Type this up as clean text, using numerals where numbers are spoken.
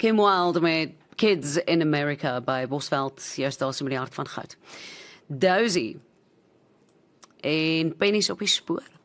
Kim Wilde met Kids in America by Bosveld, juist daar so met die hart van goud. Dozy en Pennies op die spoor.